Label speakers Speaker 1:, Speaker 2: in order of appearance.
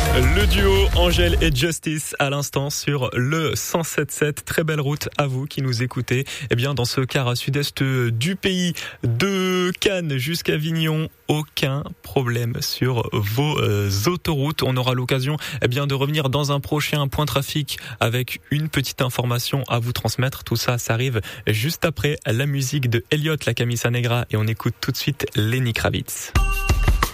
Speaker 1: Le duo Angèle et Justice à l'instant sur le 107.7. Très belle route à vous qui nous écoutez. Eh bien, dans ce quart à sud-est du pays, de Cannes jusqu'à Avignon, aucun problème sur vos autoroutes. On aura l'occasion de revenir dans un prochain point trafic avec une petite information à vous transmettre. Tout ça, ça arrive juste après la musique de Elliott, la Camisa Negra, et on écoute tout de suite Lenny Kravitz.